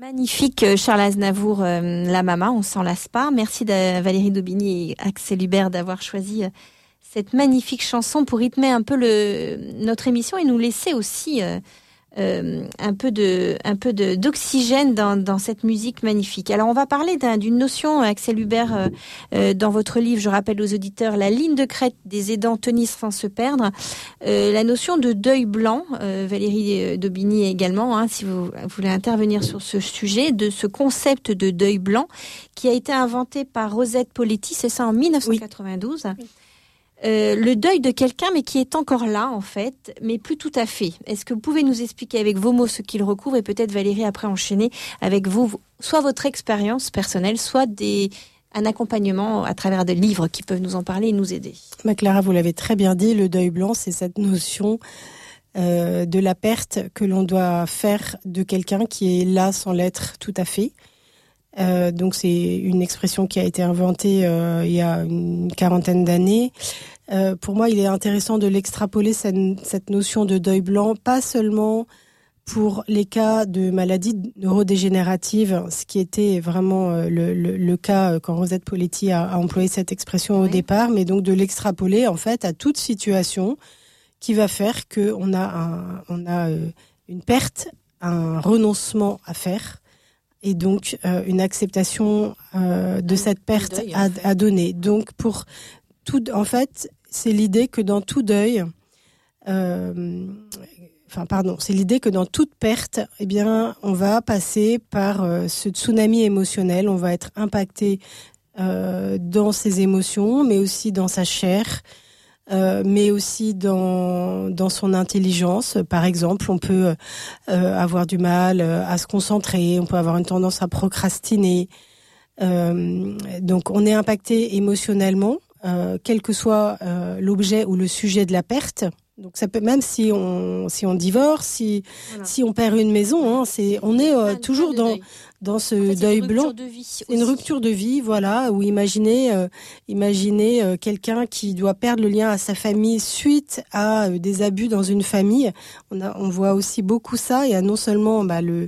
Magnifique, Charles Aznavour, La Mama, on s'en lasse pas. Merci Valérie Daubigny et Axel Hubert d'avoir choisi cette magnifique chanson pour rythmer un peu notre émission et nous laisser aussi un peu d'oxygène dans cette musique magnifique. Alors on va parler d'une notion, Axel Hubert, dans votre livre, je rappelle aux auditeurs, La ligne de crête des aidants tenir sans se perdre, la notion de deuil blanc, Valérie Daubigny également, si vous voulez intervenir sur ce sujet, de ce concept de deuil blanc qui a été inventé par Rosette Poletti, c'est ça en 1992. Oui. Le deuil de quelqu'un, mais qui est encore là, en fait, mais plus tout à fait. Est-ce que vous pouvez nous expliquer avec vos mots ce qu'il recouvre et peut-être, Valérie, après enchaîner avec vous, soit votre expérience personnelle, soit un accompagnement à travers des livres qui peuvent nous en parler et nous aider. Clara, vous l'avez très bien dit, le deuil blanc, c'est cette notion de la perte que l'on doit faire de quelqu'un qui est là sans l'être tout à fait. Donc c'est une expression qui a été inventée il y a une quarantaine d'années. Pour moi, il est intéressant de l'extrapoler, cette notion de deuil blanc, pas seulement pour les cas de maladies neurodégénératives, ce qui était vraiment le cas quand Rosette Poletti a employé cette expression au départ, mais donc de l'extrapoler en fait à toute situation qui va faire qu'on a une perte, un renoncement à faire. Et donc, une acceptation de cette perte à donner. Donc, pour tout, en fait, c'est l'idée que dans tout deuil, c'est l'idée que dans toute perte, eh bien, on va passer par ce tsunami émotionnel. On va être impacté dans ses émotions, mais aussi dans sa chair. Mais aussi dans son intelligence. Par exemple, on peut avoir du mal à se concentrer, on peut avoir une tendance à procrastiner. Donc, on est impacté émotionnellement, quel que soit l'objet ou le sujet de la perte. Donc, ça peut, même si on divorce, si on perd une maison, on est toujours dans ce deuil blanc. C'est une rupture de vie, voilà, où imaginez quelqu'un qui doit perdre le lien à sa famille suite à des abus dans une famille. On voit aussi beaucoup ça. Il y a non seulement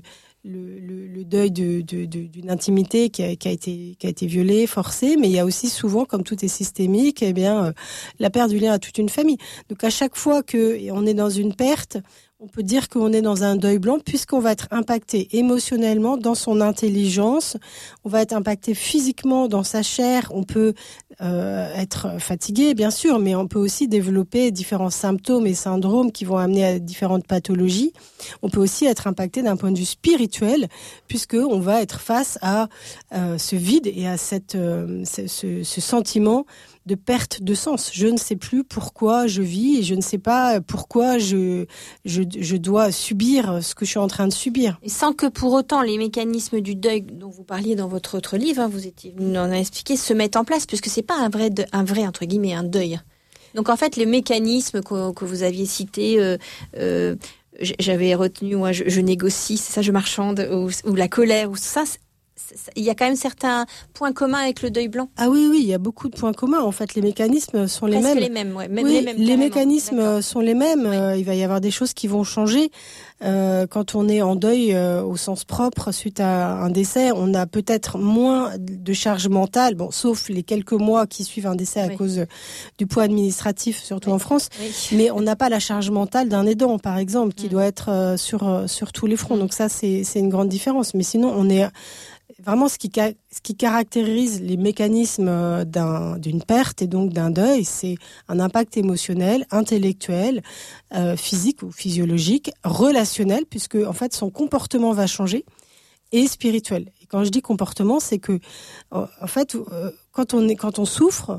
le deuil d'une intimité qui a été violée, forcée, mais il y a aussi souvent, comme tout est systémique, la perte du lien à toute une famille. Donc à chaque fois qu'on est dans une perte, on peut dire qu'on est dans un deuil blanc puisqu'on va être impacté émotionnellement dans son intelligence, on va être impacté physiquement dans sa chair, on peut être fatigué bien sûr, mais on peut aussi développer différents symptômes et syndromes qui vont amener à différentes pathologies. On peut aussi être impacté d'un point de vue spirituel puisqu'on va être face à ce vide et à ce sentiment de perte de sens. Je ne sais plus pourquoi je vis et je ne sais pas pourquoi je dois subir ce que je suis en train de subir. Et sans que pour autant les mécanismes du deuil dont vous parliez dans votre autre livre, vous nous en avez expliqué, se mettent en place, puisque c'est pas un vrai entre guillemets un deuil. Donc en fait les mécanismes que vous aviez cités, j'avais retenu, moi je négocie, c'est ça, je marchande, ou la colère, ou ça. Il y a quand même certains points communs avec le deuil blanc. Ah oui, il y a beaucoup de points communs. En fait, les mécanismes sont les mêmes. Les mêmes, ouais. Les mécanismes sont les mêmes. Oui. Il va y avoir des choses qui vont changer. Quand on est en deuil au sens propre suite à un décès, on a peut-être moins de charge mentale, sauf les quelques mois qui suivent un décès à cause du poids administratif, surtout en France. Oui. Mais on n'a pas la charge mentale d'un aidant, par exemple, qui doit être sur tous les fronts. Donc ça, c'est une grande différence. Mais sinon, on est vraiment ce qui caractérise les mécanismes d'une perte et donc d'un deuil, c'est un impact émotionnel, intellectuel, physique ou physiologique, relationnel, puisque en fait son comportement va changer, et spirituel. Et quand je dis comportement, c'est que en fait quand on souffre,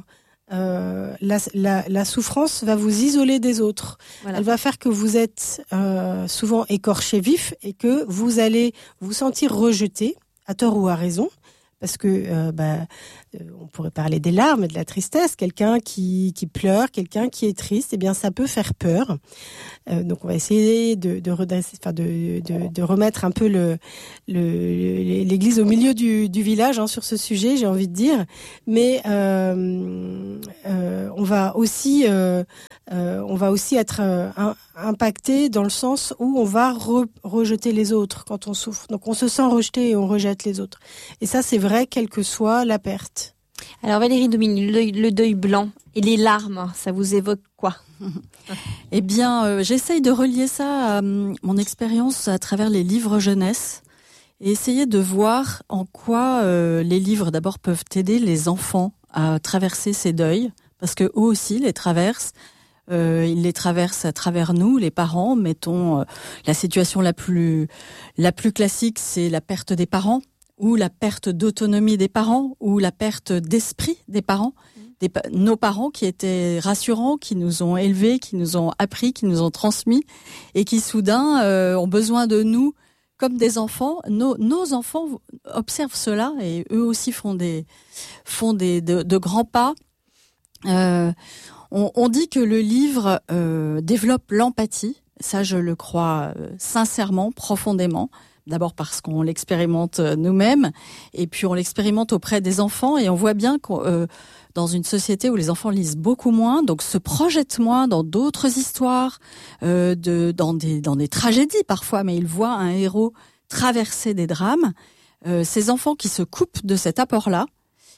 la souffrance va vous isoler des autres. Voilà. Elle va faire que vous êtes souvent écorché vif et que vous allez vous sentir rejeté, à tort ou à raison, parce que on pourrait parler des larmes et de la tristesse. Quelqu'un qui pleure, quelqu'un qui est triste, eh bien ça peut faire peur. Donc on va essayer de remettre un peu l'église au milieu du village sur ce sujet, j'ai envie de dire. Mais on va aussi être impacté dans le sens où on va rejeter les autres quand on souffre. Donc on se sent rejeté et on rejette les autres. Et ça, c'est vrai, quelle que soit la perte. Alors Valérie Daubigny, le deuil blanc et les larmes, ça vous évoque quoi ? Eh bien, j'essaye de relier ça à mon expérience à travers les livres jeunesse et essayer de voir en quoi les livres d'abord peuvent aider les enfants à traverser ces deuils, parce que eux aussi les traversent. Ils les traversent à travers nous, les parents. Mettons la situation la plus classique, c'est la perte des parents, ou la perte d'autonomie des parents, ou la perte d'esprit des parents. Nos parents qui étaient rassurants, qui nous ont élevés, qui nous ont appris, qui nous ont transmis, et qui soudain ont besoin de nous comme des enfants. Nos enfants observent cela et eux aussi font de grands pas. On dit que le livre développe l'empathie. Ça, je le crois sincèrement, profondément. D'abord parce qu'on l'expérimente nous-mêmes, et puis on l'expérimente auprès des enfants, et on voit bien que dans une société où les enfants lisent beaucoup moins, donc se projettent moins dans d'autres histoires, dans des tragédies parfois, mais ils voient un héros traverser des drames. Ces enfants qui se coupent de cet apport-là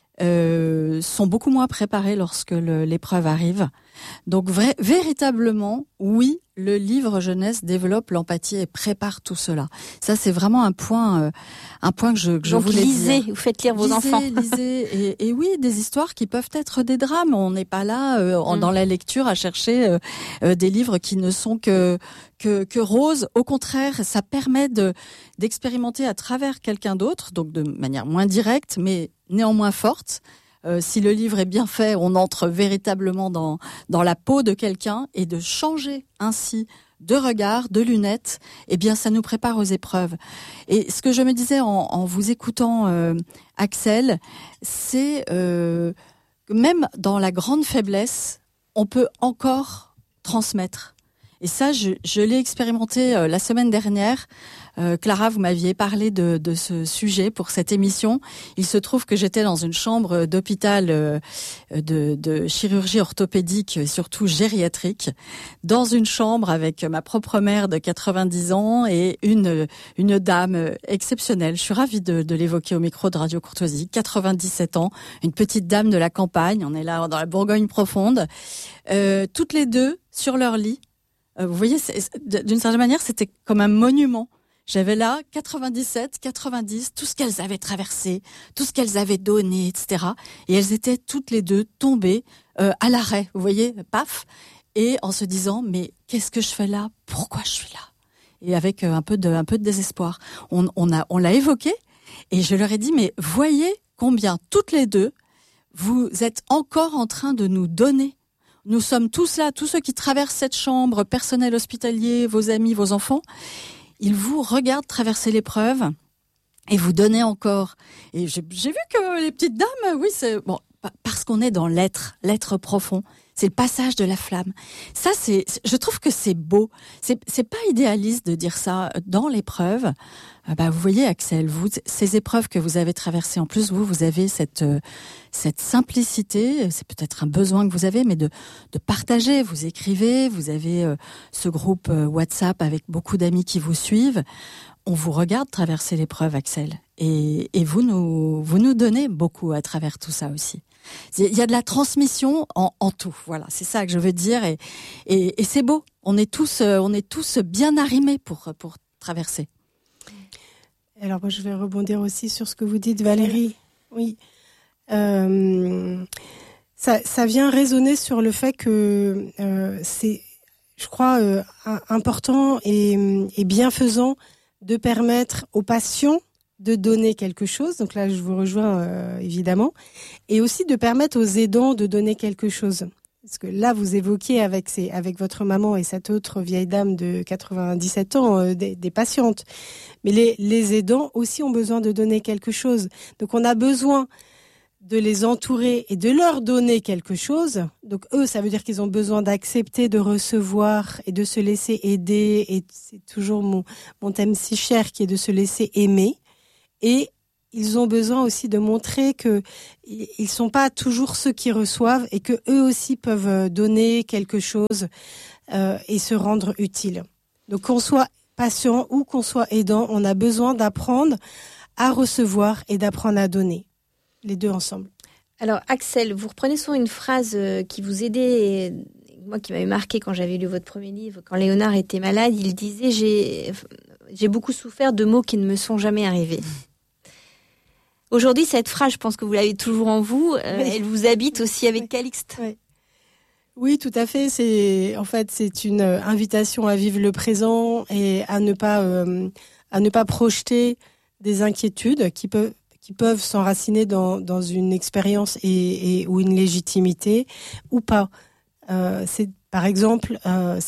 sont beaucoup moins préparés lorsque l'épreuve arrive. Donc véritablement, oui, le livre jeunesse développe l'empathie et prépare tout cela. Ça, c'est vraiment un point que je voulais lisez, dire. vous faites lire vos enfants. Lisez, et oui, des histoires qui peuvent être des drames. On n'est pas là dans la lecture à chercher des livres qui ne sont que roses. Au contraire, ça permet d'expérimenter à travers quelqu'un d'autre, donc de manière moins directe, mais néanmoins forte. Si le livre est bien fait, on entre véritablement dans la peau de quelqu'un, et de changer ainsi de regard, de lunettes, eh bien ça nous prépare aux épreuves. Et ce que je me disais en vous écoutant, Axel, c'est que même dans la grande faiblesse, on peut encore transmettre. Et ça, je l'ai expérimenté la semaine dernière. Clara, vous m'aviez parlé de ce sujet pour cette émission. Il se trouve que j'étais dans une chambre d'hôpital de chirurgie orthopédique et surtout gériatrique, dans une chambre avec ma propre mère de 90 ans et une dame exceptionnelle. Je suis ravie de l'évoquer au micro de Radio Courtoisie. 97 ans, une petite dame de la campagne. On est là dans la Bourgogne profonde. Toutes les deux sur leur lit. Vous voyez, d'une certaine manière, c'était comme un monument. J'avais là 97, 90, tout ce qu'elles avaient traversé, tout ce qu'elles avaient donné, etc. Et elles étaient toutes les deux tombées à l'arrêt, vous voyez, paf, et en se disant, mais qu'est-ce que je fais là ? Pourquoi je suis là ? Et avec un peu de désespoir. On l'a évoqué, et je leur ai dit, mais voyez combien toutes les deux, vous êtes encore en train de nous donner. Nous sommes tous là, tous ceux qui traversent cette chambre, personnel hospitalier, vos amis, vos enfants, ils vous regardent traverser l'épreuve et vous donnez encore. Et j'ai vu que les petites dames, oui, c'est bon, parce qu'on est dans l'être profond. C'est le passage de la flamme. Ça, je trouve que c'est beau. C'est pas idéaliste de dire ça dans l'épreuve. Vous voyez, Axel, ces épreuves que vous avez traversées, en plus, vous avez cette simplicité. C'est peut-être un besoin que vous avez, mais de partager. Vous écrivez, vous avez ce groupe WhatsApp avec beaucoup d'amis qui vous suivent. On vous regarde traverser l'épreuve, Axel. Et vous nous donnez beaucoup à travers tout ça aussi. Il y a de la transmission en tout. Voilà, c'est ça que je veux dire. Et c'est beau. On est tous bien arrimés pour traverser. Alors moi, je vais rebondir aussi sur ce que vous dites, Valérie. Oui. Ça vient résonner sur le fait que c'est, je crois, important et bienfaisant de permettre aux patients de donner quelque chose. Donc là, je vous rejoins évidemment. Et aussi de permettre aux aidants de donner quelque chose. Parce que là, vous évoquiez avec votre maman et cette autre vieille dame de 97 ans des patientes. Mais les aidants aussi ont besoin de donner quelque chose. Donc, on a besoin de les entourer et de leur donner quelque chose. Donc, eux, ça veut dire qu'ils ont besoin d'accepter de recevoir et de se laisser aider. Et c'est toujours mon thème si cher qui est de se laisser aimer. Et ils ont besoin aussi de montrer que ils sont pas toujours ceux qui reçoivent et que eux aussi peuvent donner quelque chose et se rendre utile. Donc qu'on soit patient ou qu'on soit aidant, on a besoin d'apprendre à recevoir et d'apprendre à donner, les deux ensemble. Alors Axel, vous reprenez souvent une phrase qui vous aidait, et moi qui m'avait marqué quand j'avais lu votre premier livre, quand Léonard était malade, il disait j'ai beaucoup souffert de mots qui ne me sont jamais arrivés. Aujourd'hui, cette phrase, je pense que vous l'avez toujours en vous. Elle vous habite aussi avec Calixte. Oui, tout à fait. C'est une invitation à vivre le présent et à ne pas projeter des inquiétudes qui peuvent s'enraciner dans une expérience ou une légitimité ou pas. C'est par exemple,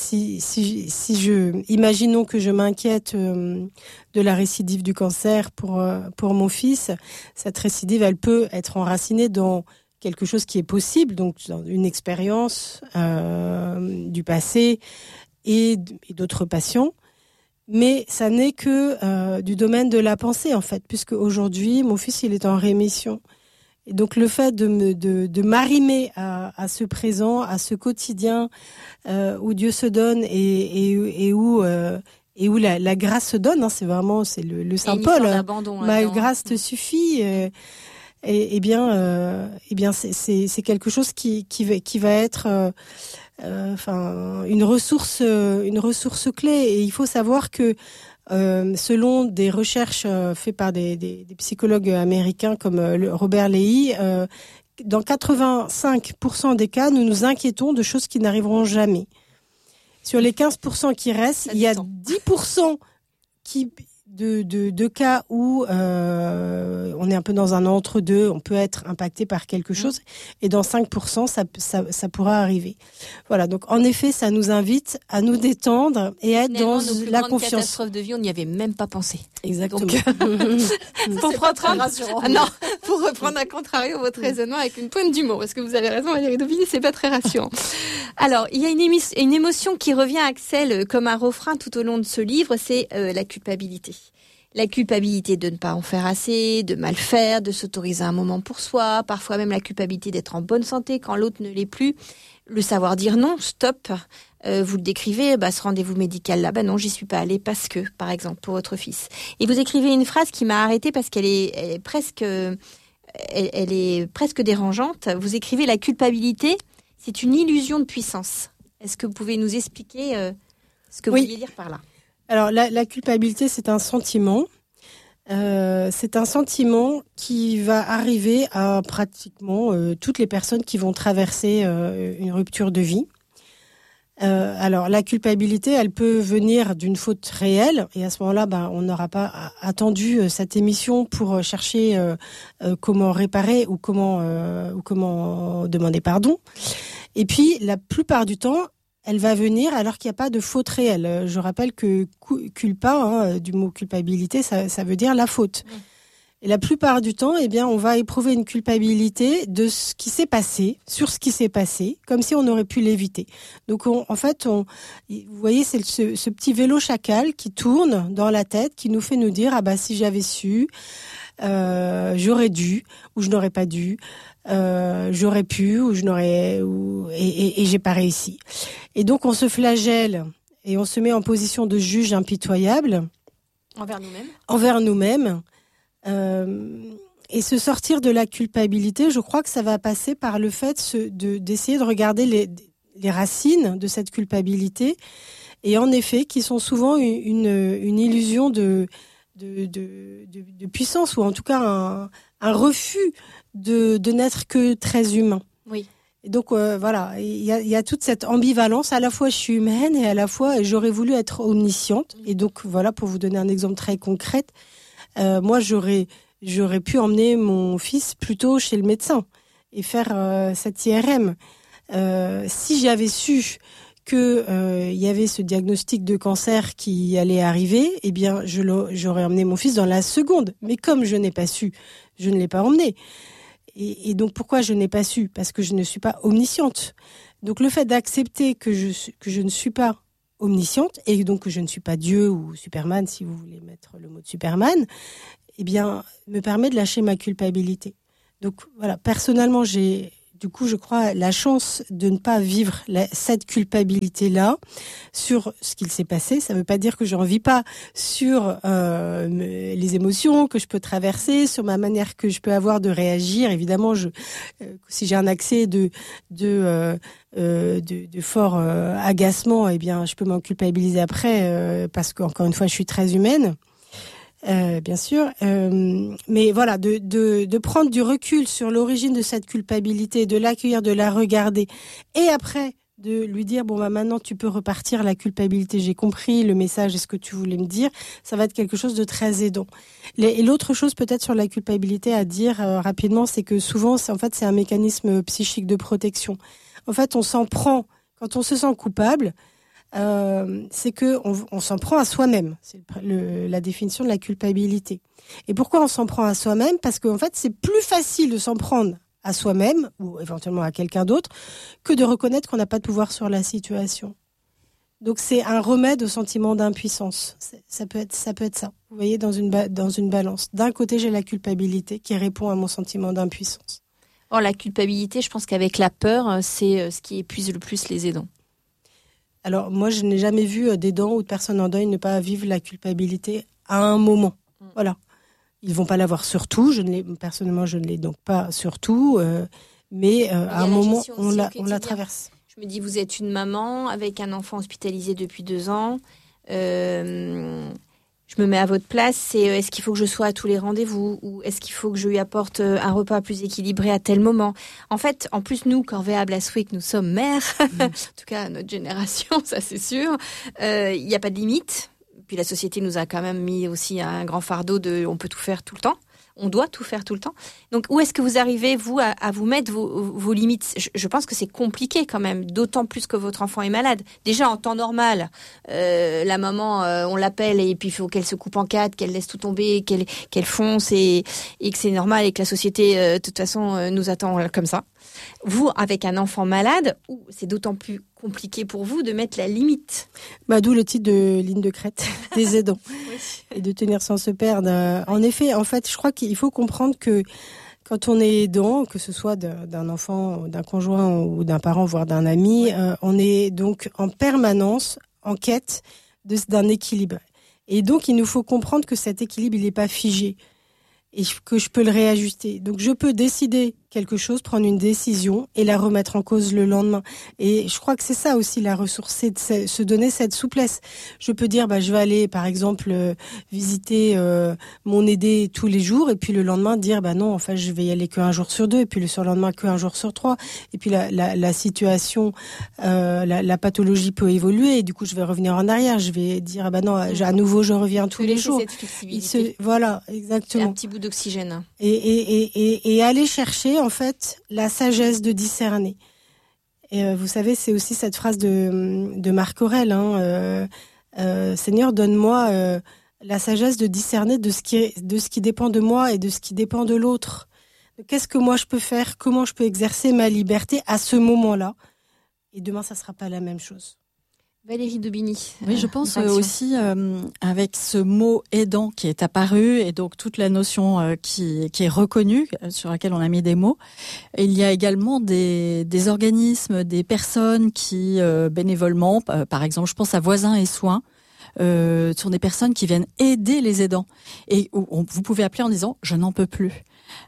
imaginons que je m'inquiète de la récidive du cancer pour mon fils, cette récidive, elle peut être enracinée dans quelque chose qui est possible, donc dans une expérience du passé et d'autres patients, mais ça n'est que du domaine de la pensée en fait, puisque aujourd'hui mon fils il est en rémission. Et donc le fait de m'arrimer à ce présent, à ce quotidien où Dieu se donne et où la grâce se donne, hein, c'est le Saint Paul. Ma grâce te suffit. Et bien c'est quelque chose qui va être une ressource clé. Et il faut savoir que selon des recherches faites par des psychologues américains comme Robert Leahy, dans 85% des cas, nous nous inquiétons de choses qui n'arriveront jamais. Sur les 15% qui restent, il y a 10% de cas où on est un peu dans un entre-deux, on peut être impacté par quelque chose, et dans 5%, ça pourra arriver. Voilà, donc en effet, ça nous invite à nous détendre et à être dans la confiance. Catastrophe de vie, on n'y avait même pas pensé. Exactement. Donc, pour reprendre à contrario votre raisonnement avec une pointe d'humour, parce que vous avez raison, Valérie Daubigny, c'est pas très rassurant. Alors, il y a une émotion qui revient à Axel comme un refrain tout au long de ce livre, c'est la culpabilité. La culpabilité de ne pas en faire assez, de mal faire, de s'autoriser un moment pour soi, parfois même la culpabilité d'être en bonne santé quand l'autre ne l'est plus. Le savoir dire non, stop. Vous le décrivez, ce rendez-vous médical là, non, j'y suis pas allée parce que, par exemple, pour votre fils. Et vous écrivez une phrase qui m'a arrêtée parce qu'elle est presque dérangeante. Vous écrivez la culpabilité, c'est une illusion de puissance. Est-ce que vous pouvez nous expliquer ce que vous vouliez dire par là ? Alors, la culpabilité, c'est un sentiment. C'est un sentiment qui va arriver à pratiquement toutes les personnes qui vont traverser une rupture de vie. Alors, la culpabilité, elle peut venir d'une faute réelle. Et à ce moment-là, on n'aura pas attendu cette émission pour chercher comment réparer ou comment demander pardon. Et puis, la plupart du temps, elle va venir alors qu'il n'y a pas de faute réelle. Je rappelle que culpa, du mot culpabilité, ça veut dire la faute. Et la plupart du temps, on va éprouver une culpabilité de ce qui s'est passé, sur ce qui s'est passé, comme si on aurait pu l'éviter. Donc, vous voyez, c'est ce petit vélo chacal qui tourne dans la tête, qui nous fait nous dire, si j'avais su, j'aurais dû, ou je n'aurais pas dû. J'aurais pu ou je n'aurais et j'ai pas réussi. Et donc on se flagelle et on se met en position de juge impitoyable envers nous-mêmes. Et se sortir de la culpabilité, je crois que ça va passer par le fait d'essayer de regarder les racines de cette culpabilité, et en effet qui sont souvent une illusion de puissance, ou en tout cas un refus de n'être que très humain. Oui. Et donc il y a toute cette ambivalence, à la fois je suis humaine et à la fois j'aurais voulu être omnisciente. Et donc voilà, pour vous donner un exemple très concret, moi j'aurais pu emmener mon fils plutôt chez le médecin et faire cette IRM. Si j'avais su que y avait ce diagnostic de cancer qui allait arriver, eh bien, j'aurais emmené mon fils dans la seconde. Mais comme je n'ai pas su, je ne l'ai pas emmené. Et donc, pourquoi je n'ai pas su ? Parce que je ne suis pas omnisciente. Donc, le fait d'accepter que je ne suis pas omnisciente, et donc que je ne suis pas Dieu ou Superman, si vous voulez mettre le mot de Superman, eh bien, me permet de lâcher ma culpabilité. Donc, voilà, personnellement, du coup, je crois, la chance de ne pas vivre cette culpabilité-là sur ce qu'il s'est passé. Ça ne veut pas dire que j'en vis pas sur les émotions que je peux traverser, sur ma manière que je peux avoir de réagir. Évidemment, si j'ai un accès de fort agacement, eh bien, je peux m'en culpabiliser après parce qu'encore une fois, je suis très humaine. Bien sûr, mais voilà, de prendre du recul sur l'origine de cette culpabilité, de l'accueillir, de la regarder, et après de lui dire bon bah maintenant tu peux repartir la culpabilité, j'ai compris le message et ce que tu voulais me dire, ça va être quelque chose de très aidant. Et l'autre chose peut-être sur la culpabilité à dire rapidement, c'est que souvent c'est un mécanisme psychique de protection. En fait, on s'en prend quand on se sent coupable. C'est que on s'en prend à soi-même. C'est la définition de la culpabilité. Et pourquoi on s'en prend à soi-même ? Parce qu'en fait, c'est plus facile de s'en prendre à soi-même ou éventuellement à quelqu'un d'autre que de reconnaître qu'on n'a pas de pouvoir sur la situation. Donc c'est un remède au sentiment d'impuissance. Ça peut être ça. Vous voyez, dans une balance. D'un côté, j'ai la culpabilité qui répond à mon sentiment d'impuissance. Or, la culpabilité, je pense qu'avec la peur, c'est ce qui épuise le plus les aidants. Alors, moi, je n'ai jamais vu d'aidants ou de personnes en deuil ne pas vivre la culpabilité à un moment. Voilà. Ils vont pas l'avoir sur tout. Personnellement, je ne l'ai donc pas sur tout. Mais à un moment, on la traverse. Je me dis, vous êtes une maman avec un enfant hospitalisé depuis 2 ans. Je me mets à votre place. Est-ce qu'il faut que je sois à tous les rendez-vous ou est-ce qu'il faut que je lui apporte un repas plus équilibré à tel moment ? En fait, en plus, nous, Corvéable Aswick, nous sommes mères. En tout cas, notre génération, ça c'est sûr. Il n'y a pas de limite. Puis la société nous a quand même mis aussi un grand fardeau de on peut tout faire tout le temps. On doit tout faire tout le temps. Donc, où est-ce que vous arrivez, vous, à vous mettre vos limites ? Je pense que c'est compliqué quand même, d'autant plus que votre enfant est malade. Déjà, en temps normal, la maman, on l'appelle et puis il faut qu'elle se coupe en 4, qu'elle laisse tout tomber, qu'elle fonce et que c'est normal et que la société, de toute façon, nous attend comme ça. Vous, avec un enfant malade, c'est d'autant plus compliqué pour vous de mettre la limite. D'où le titre de ligne de crête des aidants. Oui. Et de tenir sans se perdre. En effet, en fait, je crois qu'il faut comprendre que quand on est aidant, que ce soit d'un enfant, d'un conjoint ou d'un parent, voire d'un ami, on est donc en permanence en quête d'un équilibre. Et donc, il nous faut comprendre que cet équilibre, il n'est pas figé. Et que je peux le réajuster. Donc, je peux décider quelque chose, prendre une décision et la remettre en cause le lendemain. Et je crois que c'est ça aussi la ressource, c'est de se donner cette souplesse. Je peux dire, je vais aller, par exemple, visiter mon aidé tous les jours et puis le lendemain dire, non, en fait, je vais y aller qu'un jour sur 2 et puis le surlendemain qu'un jour sur 3. Et puis la situation, la pathologie peut évoluer et du coup, je vais revenir en arrière. Je vais dire, non, à nouveau, je reviens tous les jours. Cette flexibilité. Voilà, exactement. C'est un petit bout d'oxygène. Et aller chercher, en fait, la sagesse de discerner. Et vous savez, c'est aussi cette phrase de Marc Aurèle, Seigneur, donne-moi la sagesse de discerner de ce qui dépend de moi et de ce qui dépend de l'autre. Qu'est-ce que moi je peux faire ? Comment je peux exercer ma liberté à ce moment-là ? Et demain, ça sera pas la même chose. Valérie Daubigny. Oui, je pense aussi avec ce mot aidant qui est apparu et donc toute la notion qui est reconnue, sur laquelle on a mis des mots. Il y a également des organismes, des personnes qui bénévolement, par exemple, je pense à Voisins et Soins, sont des personnes qui viennent aider les aidants. Et vous pouvez appeler en disant « je n'en peux plus ».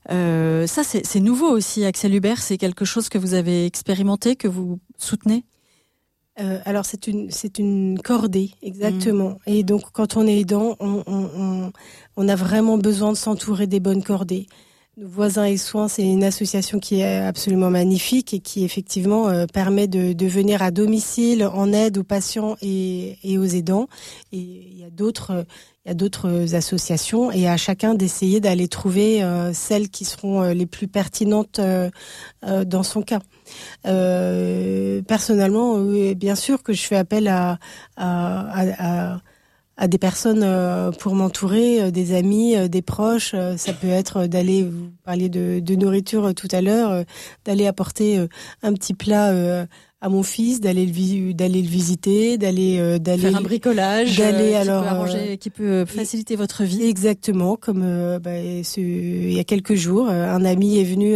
Ça, c'est nouveau aussi, Axel Hubert. C'est quelque chose que vous avez expérimenté, que vous soutenez ? Alors c'est une cordée, exactement. Et donc quand on est aidant, on a vraiment besoin de s'entourer des bonnes cordées. Voisins et Soins, c'est une association qui est absolument magnifique et qui effectivement permet de venir à domicile en aide aux patients et aux aidants. Et il y a d'autres associations et à chacun d'essayer d'aller trouver celles qui seront les plus pertinentes dans son cas. Personnellement, oui, bien sûr que je fais appel à des personnes pour m'entourer, des amis, des proches. Ça peut être d'aller, vous parliez de nourriture tout à l'heure, d'aller apporter un petit plat à mon fils, d'aller le visiter, d'aller faire un bricolage, qui peut faciliter votre vie. Exactement, comme il y a quelques jours, un ami est venu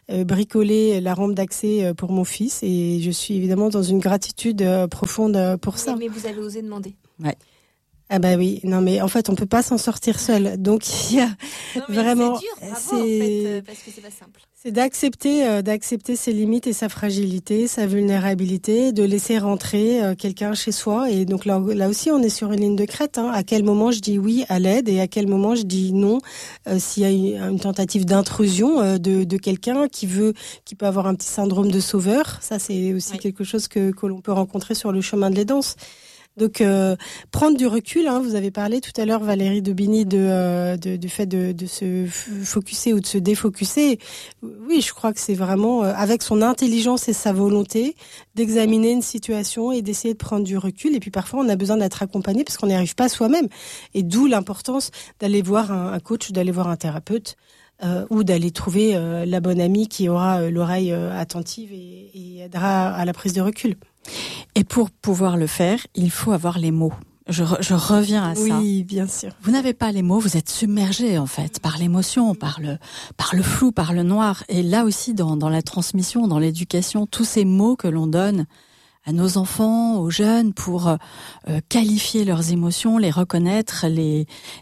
bricoler la rampe d'accès pour mon fils et je suis évidemment dans une gratitude profonde pour ça. Mais vous avez osé demander. Ouais. Ah bah oui, non mais en fait on peut pas s'en sortir seul. Donc il y a vraiment, c'est dur, bravo, en fait, parce que c'est pas simple. C'est d'accepter ses limites et sa fragilité, sa vulnérabilité, de laisser rentrer quelqu'un chez soi. Et donc là aussi on est sur une ligne de crête. À quel moment je dis oui à l'aide et à quel moment je dis non s'il y a une tentative d'intrusion de quelqu'un qui peut avoir un petit syndrome de sauveur. Ça c'est aussi quelque chose que l'on peut rencontrer sur le chemin de l'aidance. Donc prendre du recul, vous avez parlé tout à l'heure Valérie Daubigny du fait de se focuser ou de se défocuser. Oui, je crois que c'est vraiment avec son intelligence et sa volonté d'examiner une situation et d'essayer de prendre du recul. Et puis parfois on a besoin d'être accompagné parce qu'on n'y arrive pas soi-même. Et d'où l'importance d'aller voir un coach ou d'aller voir un thérapeute. Ou d'aller trouver la bonne amie qui aura l'oreille attentive et aidera à la prise de recul. Et pour pouvoir le faire, il faut avoir les mots. Je reviens à ça. Oui, bien sûr. Vous n'avez pas les mots, vous êtes submergé en fait par l'émotion, par le flou, par le noir. Et là aussi, dans la transmission, dans l'éducation, tous ces mots que l'on donne à nos enfants, aux jeunes, pour qualifier leurs émotions, les reconnaître, les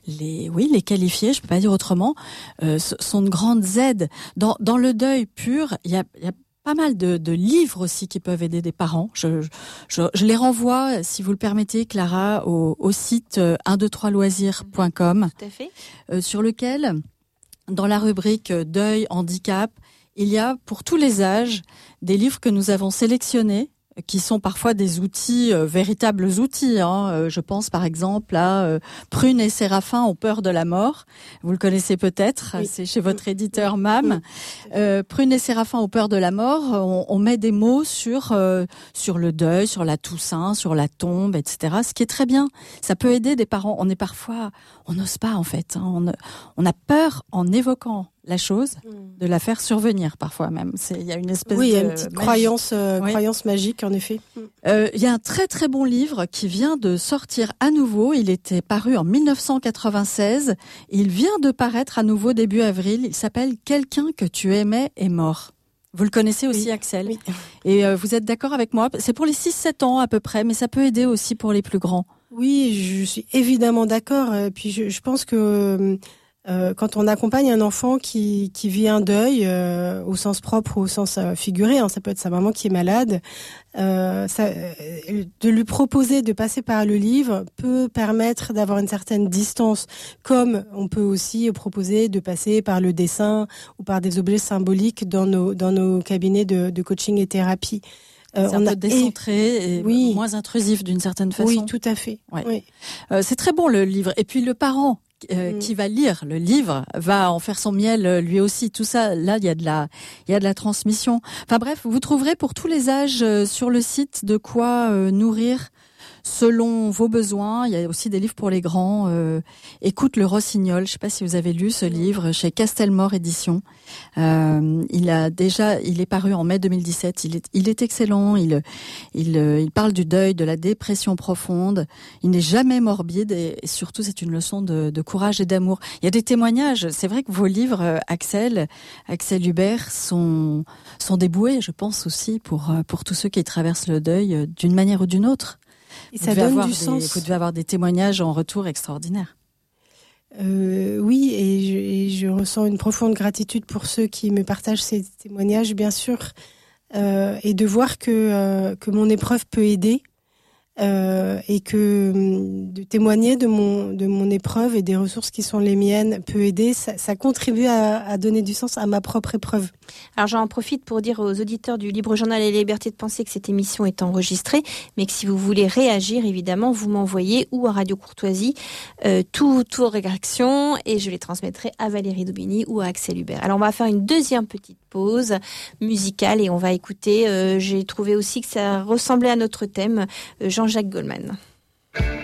qualifier, je peux pas dire autrement, sont de grandes aides. Dans le deuil pur, il y a pas mal de livres aussi qui peuvent aider des parents. Je les renvoie, si vous le permettez, Clara, au site 123loisirs.com, Tout à fait. Sur lequel, dans la rubrique deuil, handicap, il y a pour tous les âges des livres que nous avons sélectionnés, qui sont parfois des outils, véritables outils. Je pense par exemple à Prune et Séraphin ont peur de la mort. Vous le connaissez peut-être, oui. C'est chez votre éditeur MAM. Prune et Séraphin ont peur de la mort. On met des mots sur le deuil, sur la Toussaint, sur la tombe, etc. Ce qui est très bien. Ça peut aider des parents. On n'ose pas en fait. On a peur en évoquant la chose, de la faire survenir parfois même. Il y a une espèce il y a une petite croyance magique en effet. Il y a un très très bon livre qui vient de sortir à nouveau. Il était paru en 1996. Il vient de paraître à nouveau début avril. Il s'appelle « Quelqu'un que tu aimais est mort ». Vous le connaissez aussi, Axel. Oui. Et vous êtes d'accord avec moi? C'est pour les 6-7 ans à peu près, mais ça peut aider aussi pour les plus grands. Oui, je suis évidemment d'accord. Puis je pense que quand on accompagne un enfant qui vit un deuil, au sens propre ou au sens figuré, ça peut être sa maman qui est malade, de lui proposer de passer par le livre peut permettre d'avoir une certaine distance, comme on peut aussi proposer de passer par le dessin ou par des objets symboliques dans nos cabinets de coaching et thérapie. C'est un peu décentré et moins intrusif d'une certaine façon. Oui, tout à fait. Ouais. Oui. C'est très bon le livre. Et puis le parent qui va lire le livre va en faire son miel lui aussi. Tout ça, là, il y a de la transmission. Enfin bref, vous trouverez pour tous les âges sur le site de quoi nourrir selon vos besoins. Il y a aussi des livres pour les grands. Écoute le Rossignol. Je ne sais pas si vous avez lu ce livre chez Castelmore Éditions. Il est paru en mai 2017. Il est excellent. Il parle du deuil, de la dépression profonde. Il n'est jamais morbide et surtout c'est une leçon de courage et d'amour. Il y a des témoignages. C'est vrai que vos livres, Axel Hubert, sont des bouées, je pense aussi pour tous ceux qui traversent le deuil d'une manière ou d'une autre. Et ça donne du sens. Vous devez avoir des témoignages en retour extraordinaires. Oui, et je ressens une profonde gratitude pour ceux qui me partagent ces témoignages, bien sûr, et de voir que mon épreuve peut aider. et que de témoigner de mon épreuve et des ressources qui sont les miennes peut aider, ça contribue à donner du sens à ma propre épreuve. Alors j'en profite pour dire aux auditeurs du Libre Journal et Liberté de penser que cette émission est enregistrée, mais que si vous voulez réagir, évidemment, vous m'envoyez ou à Radio Courtoisie toutes vos réactions et je les transmettrai à Valérie Daubigny ou à Axel Hubert. Alors on va faire une deuxième petite pause musicale et on va écouter, j'ai trouvé aussi que ça ressemblait à notre thème, Jean-Jacques Goldman.